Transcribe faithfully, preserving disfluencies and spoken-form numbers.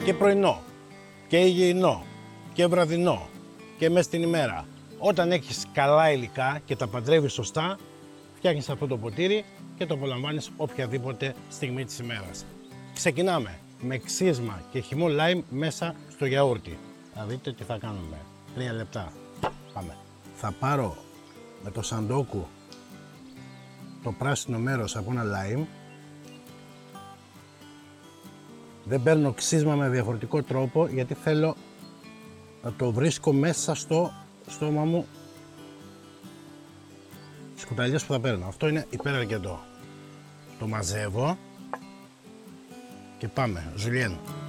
και πρωινό και υγιεινό και βραδινό και μέσα στην ημέρα. Όταν έχεις καλά υλικά και τα παντρεύεις σωστά, φτιάχνεις αυτό το ποτήρι και το απολαμβάνεις οποιαδήποτε στιγμή της ημέρας. Ξεκινάμε με ξύσμα και χυμό λάιμ μέσα στο γιαούρτι. Θα δείτε τι θα κάνουμε. Τρία λεπτά. Πάμε. Θα πάρω με το σαντόκου το πράσινο μέρος από ένα λάιμ. Δεν παίρνω ξύσμα με διαφορετικό τρόπο γιατί θέλω να το βρίσκω μέσα στο στόμα μου στις κουταλιές που θα παίρνω. Αυτό είναι υπεραρκετό. Το μαζεύω και πάμε. Ζουλιέν.